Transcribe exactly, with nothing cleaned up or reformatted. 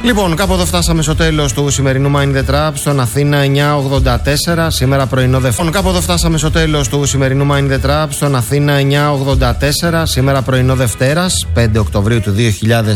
Λοιπόν, κάπου εδώ φτάσαμε στο τέλος του σημερινού Mind the Trap στον Αθήνα εννιακόσια ογδόντα τέσσερα. Σήμερα πρωινό Δευτέρα. Κάπου εδώ φτάσαμε στο τέλος του σημερινού Mind the Trap στον Αθήνα εννιακόσια ογδόντα τέσσερα. Σήμερα πρωινό Δευτέρας, πέντε Οκτωβρίου του δύο χιλιάδες